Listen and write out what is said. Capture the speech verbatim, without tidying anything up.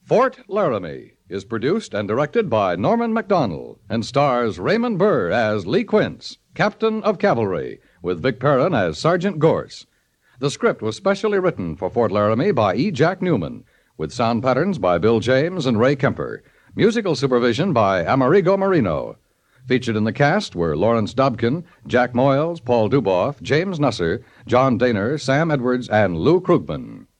Fort Laramie is produced and directed by Norman Macdonnell and stars Raymond Burr as Lee Quince, Captain of Cavalry, with Vic Perrin as Sergeant Gorse. The script was specially written for Fort Laramie by E. Jack Newman, with sound patterns by Bill James and Ray Kemper. Musical supervision by Amerigo Marino. Featured in the cast were Lawrence Dobkin, Jack Moyles, Paul Duboff, James Nusser, John Daner, Sam Edwards, and Lou Krugman.